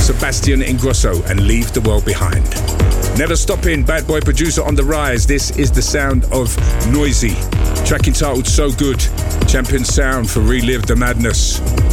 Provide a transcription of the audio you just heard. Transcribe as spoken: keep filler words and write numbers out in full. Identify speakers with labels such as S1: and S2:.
S1: Sebastian Ingrosso and Leave the World Behind. Never Stopping, bad boy producer on the rise. This is the sound of Noisy. Track entitled So Good. Champion sound for Relive the Madness.